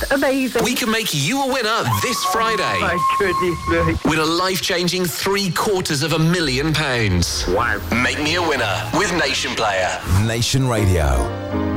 amazing. We can make you a winner this Friday. My goodness me. Win a life-changing £750,000. Wow. Make me a winner with Nation Player. Nation Radio.